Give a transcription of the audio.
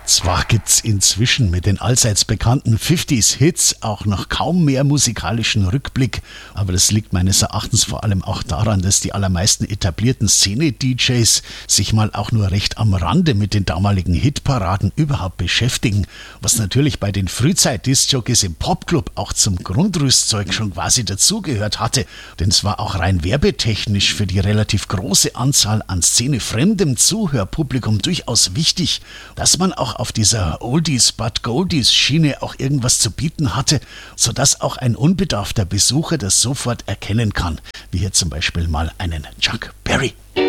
Zwar gibt's inzwischen mit den allseits bekannten 50s-Hits auch noch kaum mehr musikalischen Rückblick, aber das liegt meines Erachtens vor allem auch daran, dass die allermeisten etablierten Szene-DJs sich mal auch nur recht am Rande mit den damaligen Hitparaden überhaupt beschäftigen, was natürlich bei den Frühzeit-Disc-Jockeys im Popclub auch zum Grundrüstzeug schon quasi dazugehört hatte, denn es war auch rein werbetechnisch für die relativ große Anzahl an szenefremdem Zuhörpublikum durchaus wichtig, dass man auch auf dieser Oldies-but-Goldies-Schiene auch irgendwas zu bieten hatte, sodass auch ein unbedarfter Besucher das sofort erkennen kann, wie hier zum Beispiel mal einen Chuck Berry.